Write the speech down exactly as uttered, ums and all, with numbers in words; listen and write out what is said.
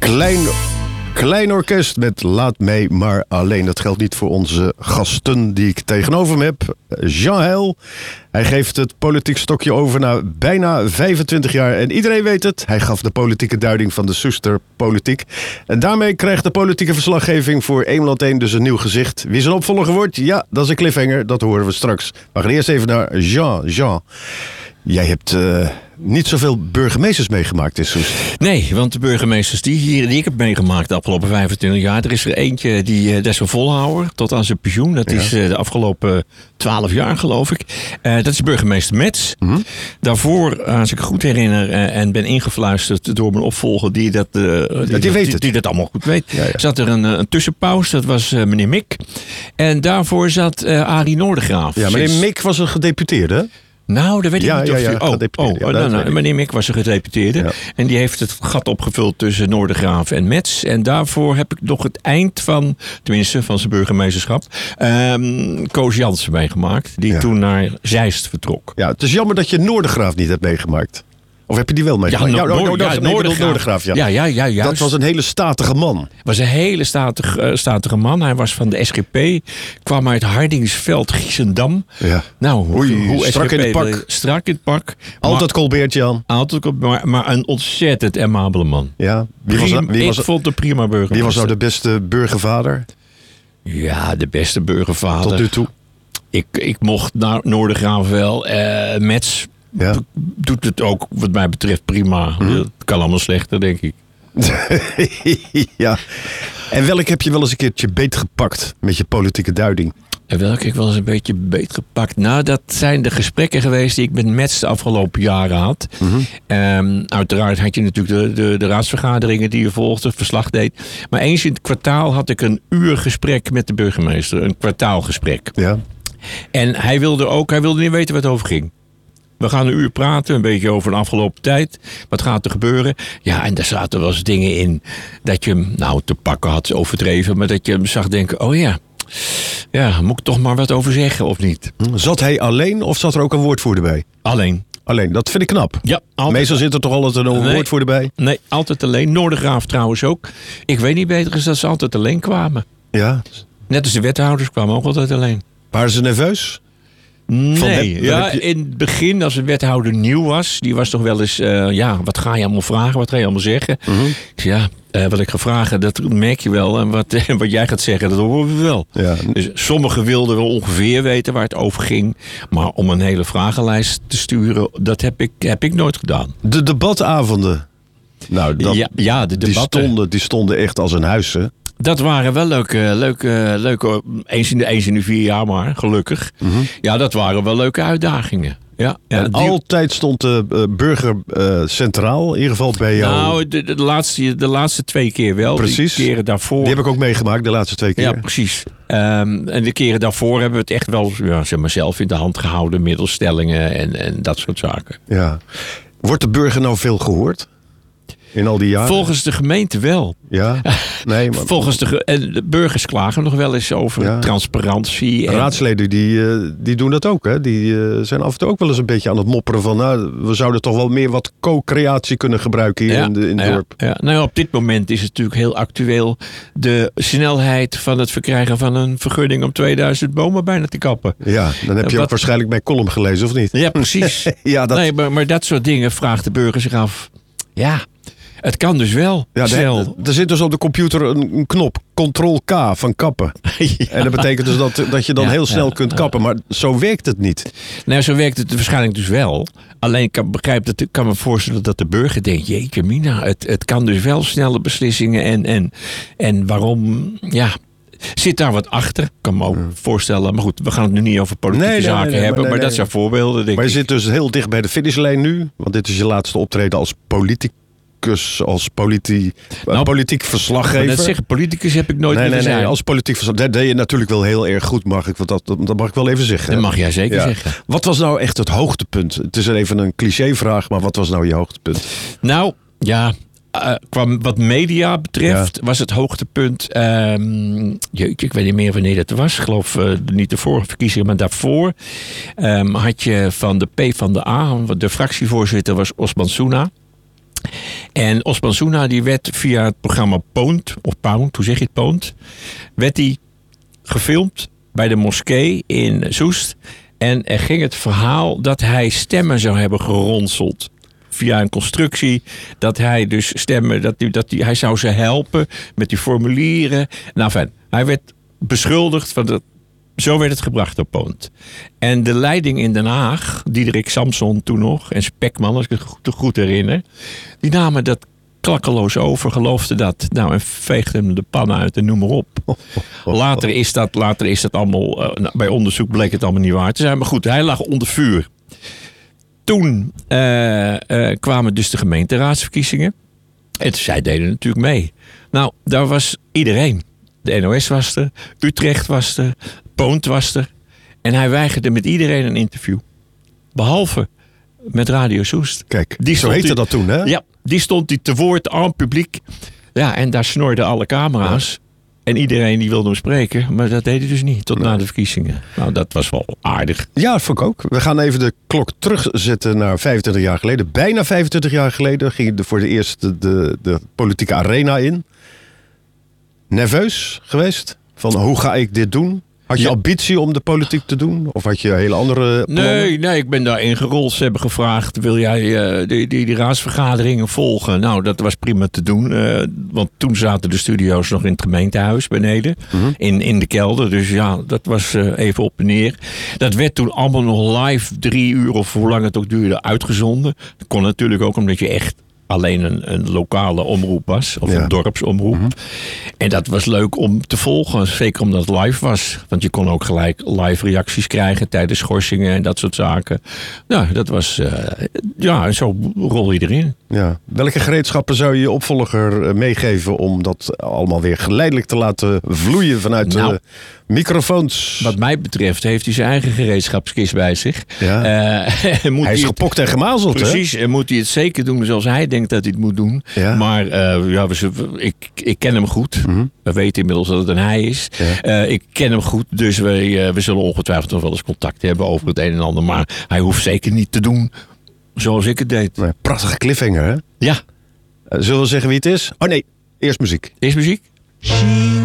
Klein, klein orkest met Laat mij maar alleen. Dat geldt niet voor onze gasten die ik tegenover me heb. Jean Heil. Hij geeft het politiek stokje over na bijna vijfentwintig jaar. En iedereen weet het. Hij gaf de politieke duiding van de Soester Politiek. En daarmee krijgt de politieke verslaggeving voor Eemland één dus een nieuw gezicht. Wie zijn opvolger wordt? Ja, dat is een cliffhanger. Dat horen we straks. We gaan eerst even naar Jean. Jean, jij hebt uh, niet zoveel burgemeesters meegemaakt in Soest. Nee, want de burgemeesters die, hier, die ik heb meegemaakt de afgelopen vijfentwintig jaar... er is er eentje die uh, dat is een volhouder tot aan zijn pensioen. Dat ja. is uh, de afgelopen twaalf jaar, geloof ik. Uh, dat is burgemeester Metz. Mm-hmm. Daarvoor, als ik goed herinner, uh, en ben ingefluisterd door mijn opvolger... die dat, uh, die, die, die, weet die, die dat allemaal goed weet... Ja, ja. zat er een, een tussenpauze, dat was uh, meneer Mik. En daarvoor zat uh, Arie Noordegraaf. Ja, meneer sinds... Mik was een gedeputeerde, hè? Nou, dat weet ik ja, niet ja, of je... ja, Oh, oh, ja, nou, nou, meneer Mik was een gedeputeerde. Ja. En die heeft het gat opgevuld tussen Noordegraaf en Metz. En daarvoor heb ik nog het eind van, tenminste van zijn burgemeesterschap... Um, Koos Jansen meegemaakt. Die ja. toen naar Zeist vertrok. Ja, het is jammer dat je Noordegraaf niet hebt meegemaakt. Of heb je die wel meegemaakt? Ja, no- ja, Noord- no- ja, nee, Noordegraaf. Noordegraaf ja. Ja, ja, ja, juist. Dat was een hele statige man. Was een hele statig, uh, statige man. Hij was van de S G P. Kwam uit Hardingsveld, Giessendam. Ja. Nou, hoe, Oei, hoe strak S G P in het pak. Strak in het pak. Altijd Colbert-Jan. Altijd, maar, maar een ontzettend amabele man. Ja. Wie was, Prima, wie was, ik vond de prima burgemeester. Wie was nou de beste burgervader? Ja, de beste burgervader. Tot nu toe? Ik, ik mocht naar Noordegraaf wel. Uh, Metz ja. b- doet het ook wat mij betreft prima. Mm. Het kan allemaal slechter, denk ik. Ja. En welk heb je wel eens een keertje beetgepakt met je politieke duiding? En welke ik wel eens een beetje beetgepakt? Nou, dat zijn de gesprekken geweest die ik met Metz de afgelopen jaren had. Mm-hmm. Um, uiteraard had je natuurlijk de, de, de raadsvergaderingen die je volgde, verslag deed. Maar eens in het kwartaal had ik een uur gesprek met de burgemeester. Een kwartaalgesprek. Ja. En hij wilde ook, hij wilde niet weten wat het over ging. We gaan een uur praten, een beetje over de afgelopen tijd. Wat gaat er gebeuren? Ja, en daar zaten wel eens dingen in dat je hem, nou, te pakken had overdreven, maar dat je hem zag denken, oh ja, ja, moet ik toch maar wat over zeggen of niet? Zat hij alleen of zat er ook een woordvoerder bij? Alleen. Alleen, dat vind ik knap. Ja, altijd. Meestal zit er toch altijd een nee, woordvoerder bij? Nee, altijd alleen. Noordegraaf trouwens ook. Ik weet niet beter is dat ze altijd alleen kwamen. Ja. Net als de wethouders kwamen ook altijd alleen. Waren ze nerveus? Nee, heb, ja, je... in het begin als een wethouder nieuw was, die was toch wel eens, uh, ja, wat ga je allemaal vragen, wat ga je allemaal zeggen? Mm-hmm. Ja, uh, wat ik ga vragen, dat merk je wel. En wat, wat jij gaat zeggen, dat horen we wel. Ja. Dus sommigen wilden wel ongeveer weten waar het over ging. Maar om een hele vragenlijst te sturen, dat heb ik, heb ik nooit gedaan. De debatavonden. Nou, dat, ja, ja, de debatten. Die stonden, die stonden echt als een huis, hè? Dat waren wel leuke, leuke, leuke eens, in de, eens in de vier jaar maar, gelukkig. Mm-hmm. Ja, dat waren wel leuke uitdagingen. Ja, ja, en die... altijd stond de uh, burger uh, centraal, in ieder geval bij jou. Nou, de, de, de, laatste, de laatste twee keer wel. Precies. De keren daarvoor. Die heb ik ook meegemaakt, de laatste twee keer. Ja, precies. Um, en de keren daarvoor hebben we het echt wel ja, zeg maar zelf in de hand gehouden, middels stellingen en, en dat soort zaken. Ja. Wordt de burger nou veel gehoord? In al die jaren? Volgens de gemeente wel. Ja, nee, maar... Volgens de, ge- en de burgers klagen nog wel eens over ja. transparantie. En... Raadsleden die, uh, die doen dat ook. Hè? Die uh, zijn af en toe ook wel eens een beetje aan het mopperen van... Nou, we zouden toch wel meer wat co-creatie kunnen gebruiken hier ja, in, de, in het ja, dorp. Ja. Nou, op dit moment is het natuurlijk heel actueel... de snelheid van het verkrijgen van een vergunning... om tweeduizend bomen bijna te kappen. Ja, dan heb je wat... ook waarschijnlijk mijn column gelezen, of niet? Ja, precies. ja, dat... Nee, maar, maar dat soort dingen vraagt de burger zich af... Ja... Het kan dus wel. Ja, de, er zit dus op de computer een, een knop, control K van kappen. Ja. En dat betekent dus dat, dat je dan ja, heel snel ja, kunt kappen. Maar zo werkt het niet. Nou, zo werkt het waarschijnlijk dus wel. Alleen ik kan, begrijp dat, ik kan me voorstellen dat de burger denkt... Jeetje mina, het, het kan dus wel snelle beslissingen. En, en, en waarom, ja... Zit daar wat achter? Ik kan me ook hmm. voorstellen. Maar goed, we gaan het nu niet over politieke nee, zaken nee, nee, hebben. Nee, maar nee, dat nee. zijn voorbeelden, denk maar je ik. zit dus heel dicht bij de finishlijn nu. Want dit is je laatste optreden als politicus. Als politi- nou, politiek verslaggever. Dat zeggen, politicus heb ik nooit nee, willen nee, zijn. Nee, als politiek verslaggever. Dat deed je natuurlijk wel heel erg goed, mag ik. Want dat, dat mag ik wel even zeggen. Dat mag jij zeker ja. zeggen. Wat was nou echt het hoogtepunt? Het is even een clichévraag, maar wat was nou je hoogtepunt? Nou, ja... Uh, qua wat media betreft ja. was het hoogtepunt... Um, jeetje, ik weet niet meer wanneer dat was. Ik geloof uh, niet de vorige verkiezingen, maar daarvoor... Um, had je van de P van de A... de fractievoorzitter was Osman Soena... En Osman Soena die werd via het programma Poont, of Pound, hoe zeg je het, Poont, werd hij gefilmd bij de moskee in Soest. En er ging het verhaal dat hij stemmen zou hebben geronseld. Via een constructie, dat hij dus stemmen, dat hij, dat hij, hij zou ze helpen met die formulieren. Nou, fijn, hij werd beschuldigd van dat. Zo werd het gebracht op Poont. En de leiding in Den Haag, Diederik Samson toen nog, en Spekman, als ik het goed, goed herinner, die namen dat klakkeloos over, geloofden dat. Nou, en veegden hem de pan uit en noem maar op. Later is dat, later is dat allemaal, uh, bij onderzoek bleek het allemaal niet waar te zijn. Maar goed, hij lag onder vuur. Toen uh, uh, kwamen dus de gemeenteraadsverkiezingen. En zij deden natuurlijk mee. Nou, daar was iedereen. De N O S was er, Utrecht was er, Poont was er. En hij weigerde met iedereen een interview. Behalve met Radio Soest. Kijk, die zo heette hij, dat toen, hè? Ja, die stond hij te woord aan het publiek. Ja, en daar snorden alle camera's. Ja. En iedereen die wilde hem spreken. Maar dat deed hij dus niet, tot nee. na de verkiezingen. Nou, dat was wel aardig. Ja, dat vond ik ook. We gaan even de klok terugzetten naar vijfentwintig jaar geleden. Bijna vijfentwintig jaar geleden ging je voor de eerste de, de politieke arena in. Nerveus geweest? Van hoe ga ik dit doen? Had je ja. ambitie om de politiek te doen? Of had je hele andere plannen? Nee, nee, ik ben daarin gerold. Ze hebben gevraagd, wil jij uh, die, die, die raadsvergaderingen volgen? Nou, dat was prima te doen. Uh, want toen zaten de studio's nog in het gemeentehuis beneden. Mm-hmm. In, in de kelder. Dus ja, dat was uh, even op en neer. Dat werd toen allemaal nog live, drie uur of hoe lang het ook duurde, uitgezonden. Dat kon natuurlijk ook omdat je echt alleen een, een lokale omroep was. Of ja. een dorpsomroep. Mm-hmm. En dat was leuk om te volgen. Zeker omdat het live was. Want je kon ook gelijk live reacties krijgen tijdens schorsingen en dat soort zaken. Nou, dat was... Uh, ja, zo rol je erin. Ja. Welke gereedschappen zou je je opvolger meegeven om dat allemaal weer geleidelijk te laten vloeien vanuit nou, de microfoons? Wat mij betreft heeft hij zijn eigen gereedschapskist bij zich. Ja. Uh, moet hij is hij gepokt en gemazeld, precies, hè? Precies, en moet hij het zeker doen zoals hij denkt dat hij het moet doen. Ja. Maar uh, ja, we, ik, ik ken hem goed. Mm-hmm. We weten inmiddels dat het een hij is. Ja. Uh, ik ken hem goed, dus we, uh, we zullen ongetwijfeld nog wel eens contact hebben over het een en ander. Maar hij hoeft zeker niet te doen zoals ik het deed. Nee, prachtige cliffhanger, hè? Ja. Uh, zullen we zeggen wie het is? Oh nee, eerst muziek. Eerst muziek?